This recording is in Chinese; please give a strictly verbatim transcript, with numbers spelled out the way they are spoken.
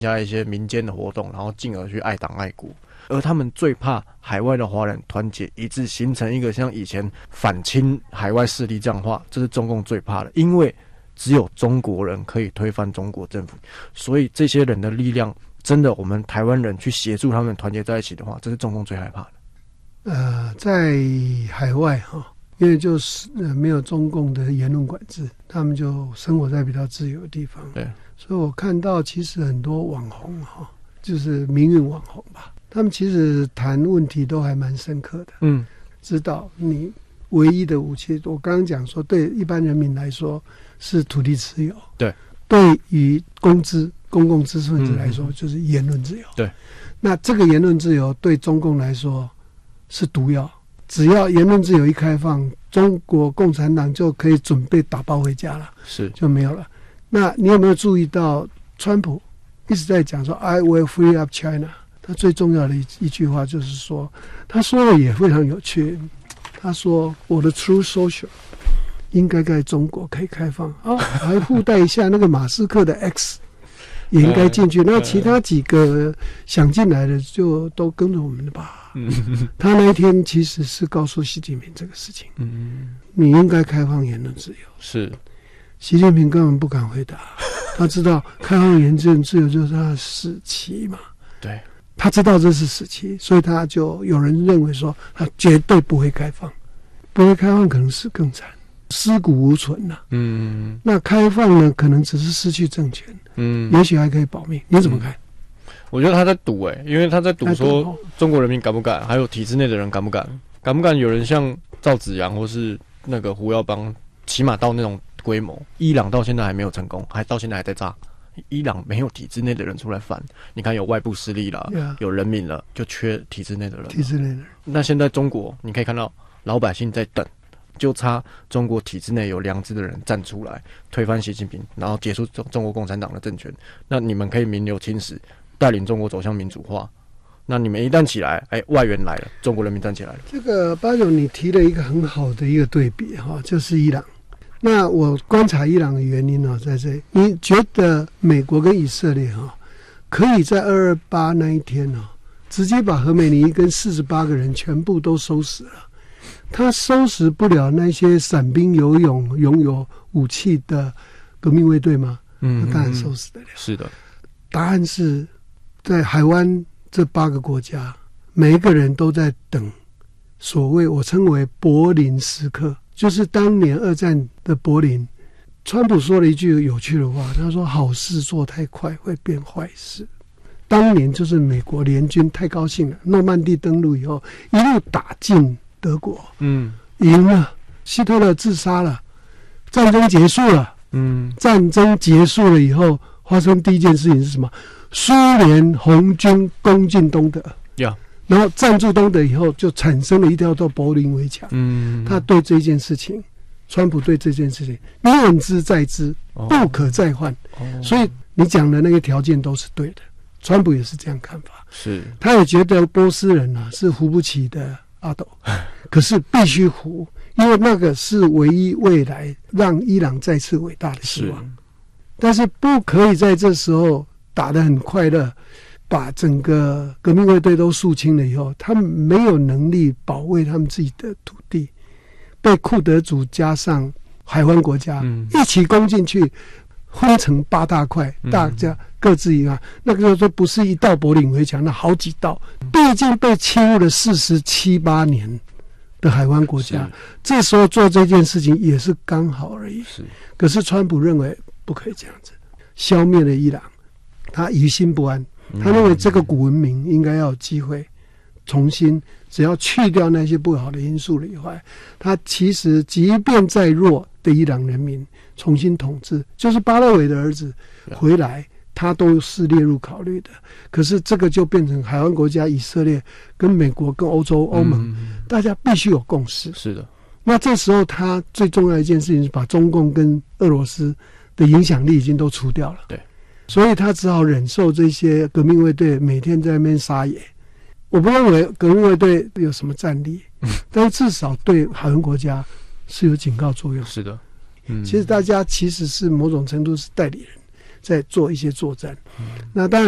加一些民间的活动，然后进而去爱党爱国。而他们最怕海外的华人团结一致，形成一个像以前反清海外势力这样的话，这是中共最怕的，因为只有中国人可以推翻中国政府，所以这些人的力量，真的我们台湾人去协助他们团结在一起的话，这是中共最害怕的。 呃，在海外哈，因为就是呃没有中共的言论管制，他们就生活在比较自由的地方。 对， 所以我看到其实很多网红哈，就是民运网红吧。他们其实谈问题都还蛮深刻的，嗯，知道你唯一的武器，我刚刚讲说，对一般人民来说是土地持有， 对， 对于公知公共知识分子来说、嗯、就是言论自由， 对， 那这个言论自由对中共来说是毒药，只要言论自由一开放，中国共产党就可以准备打包回家了， 是就没有了。那你有没有注意到川普一直在讲说 I will free up China，他最重要的 一, 一句话就是说，他说的也非常有趣。他说：“我的 True Social 应该在中国可以开放啊，还附带一下那个马斯克的 X 也应该进去。那其他几个想进来的就都跟着我们的吧。”他那一天其实是告诉习近平这个事情，你应该开放言论自由。 是， 习近平根本不敢回答，他知道开放言论自由就是他的死期嘛。 对。 他知道这是死期，所以他就有人认为说他绝对不会开放，不会开放可能是更惨，尸骨无存呐、啊。嗯，那开放呢，可能只是失去政权，嗯，也许还可以保命。你怎么看？ 嗯、我觉得他在赌哎、欸，因为他在赌说中国人民敢不敢，还有体制内的人敢不敢，敢不敢有人像赵紫阳或是那个胡耀邦，起码到那种规模。伊朗到现在还没有成功，还到现在还在炸。伊朗没有体制内的人出来反，你看有外部势力了， yeah. 有人民了，就缺体制内的人。 体制内的人。 那现在中国，你可以看到老百姓在等，就差中国体制内有良知的人站出来推翻习近平，然后结束中国共产党的政权。那你们可以名留青史，带领中国走向民主化。那你们一旦起来，哎，外援来了，中国人民站起来了。 这个巴总，你提了一个很好的一个对比哈，就是伊朗。那我观察伊朗的原因呢、哦，在这里，你觉得美国跟以色列哈、哦，可以在二二八那一天哦，直接把何美尼跟四十八个人全部都收拾了？他收拾不了那些伞兵游泳、拥有武器的革命卫队吗？嗯，他当然收拾得了。 是的， 答案是在海湾这八个国家，每一个人都在等所谓我称为柏林时刻。就是当年二战的柏林，川普说了一句有趣的话，他说好事做太快会变坏事。当年就是美国联军太高兴了，诺曼底登陆以后一路打进德国，嗯，赢了，希特勒自杀了，战争结束了，嗯，战争结束了以后发生第一件事情是什么？苏联红军攻进东德，呀、yeah.然后占住东德以后，就产生了一条叫柏林围墙。嗯，他对这件事情，川普对这件事情念之在之，不可再换。哦，所以你讲的那个条件都是对的，川普也是这样看法。 是， 他也觉得波斯人啊是扶不起的阿斗，可是必须扶，因为那个是唯一未来让伊朗再次伟大的希望。但是不可以在这时候打得很快乐。把整个革命卫队都肃清了以后，他们没有能力保卫他们自己的土地，被库德族加上海湾国家、嗯、一起攻进去，分成八大块，大家各自一个、嗯。那个时候说不是一道柏林围墙，那好几道，毕竟被侵入了四十七八年的海湾国家，这时候做这件事情也是刚好而已。是，可是川普认为不可以这样子，消灭了伊朗，他于心不安。他认为这个古文明应该要有机会重新，只要去掉那些不好的因素了以外，他其实即便再弱的伊朗人民重新统治，就是巴勒维的儿子回来，他都是列入考虑的。可是这个就变成海湾国家以色列跟美国跟欧洲欧盟、嗯、大家必须有共识。 是的， 那这时候他最重要的一件事情是把中共跟俄罗斯的影响力已经都除掉了。 对， 所以他只好忍受这些革命卫队每天在那边撒野。我不认为革命卫队有什么战力，但至少对海湾国家是有警告作用。 是的，嗯， 其实大家其实是某种程度是代理人在做一些作战。嗯、那当然